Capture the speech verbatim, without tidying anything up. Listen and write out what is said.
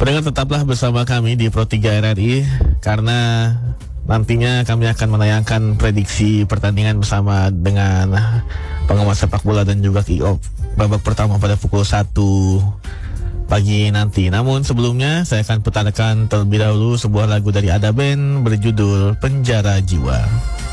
Pendengar, tetaplah bersama kami di Pro tiga R R I karena nantinya kami akan menayangkan prediksi pertandingan bersama dengan pengamat sepak bola dan juga kick-off babak pertama pada pukul satu pagi nanti. Namun sebelumnya saya akan putarkan terlebih dahulu sebuah lagu dari Ada Band berjudul Penjara Jiwa.